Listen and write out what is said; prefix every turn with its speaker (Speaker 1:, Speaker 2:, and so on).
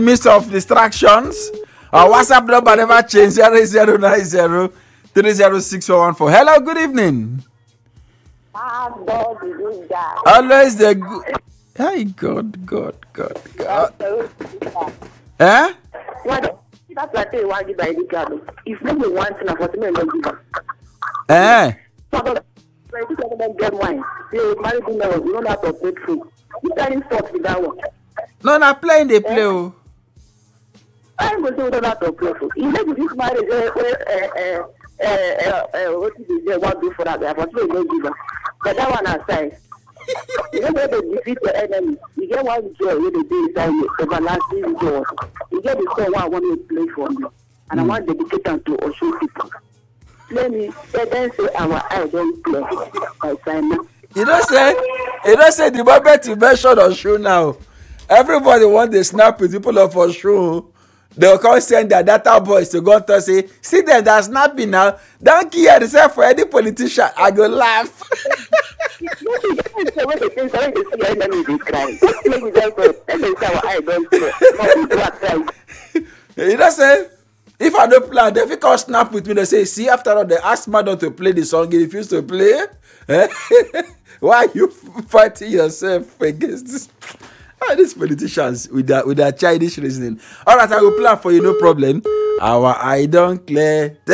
Speaker 1: midst of distractions. Our WhatsApp number never changed 0090 Hello, good evening.
Speaker 2: God is good guy.
Speaker 1: Always the good. Hey, God. Eh?
Speaker 2: That's what they want to buy the car. If no one wants to for me, no give.
Speaker 1: Eh?
Speaker 2: So, when you don't get wine, they marry the man, you don't have to pay food. You can't stop with that one.
Speaker 1: No, not playing they play. Oh.
Speaker 2: I'm going to do that to play food. Even if this marriage, what is it? What do for that? I want to no give. But that one aside. You know where they defeat the enemy. You get one joy where they do inside you, everlasting joy. You get the song I want to play for me. And I want to dedicate them to Osho people. Let me then say our I don't play by Simon.
Speaker 1: You don't say the moment you mention Osho now. Everybody want to snap with people of Osho. They'll come send their data boys to go and say, see them, that's snapping now. Don't care yourself for any politician. I go laugh.
Speaker 2: You
Speaker 1: know, say, if I don't play, they come snap with me. They say, see, after all, they ask Madon to play the song. He refused to play. Why are you fighting yourself against this? These politicians with their childish reasoning. All right, I will plan for you, no problem. Our I don't clear.